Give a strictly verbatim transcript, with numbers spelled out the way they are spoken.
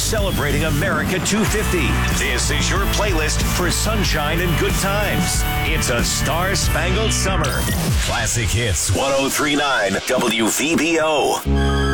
celebrating America two fifty. This is your playlist for sunshine and good times. It's a star-spangled summer. Classic Hits one oh three point nine W V B O.